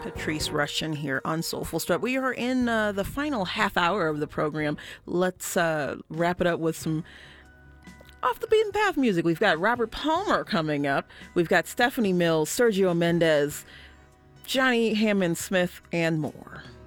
Patrice Rushen here on Soulful Strut. We are in the final half hour of the program. Let's wrap it up with some off the beaten path music. We've got Robert Palmer coming up. We've got Stephanie Mills, Sergio Mendes, Johnny Hammond Smith, and more.